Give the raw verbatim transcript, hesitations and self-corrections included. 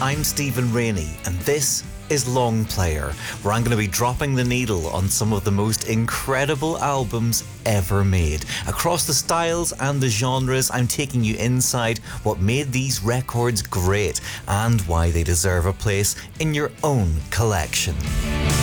I'm Stephen Rainey, and this is Long Player, where I'm going to be dropping the needle on some of the most incredible albums ever made. Across the styles and the genres, I'm taking you inside what made these records great and why they deserve a place in your own collection.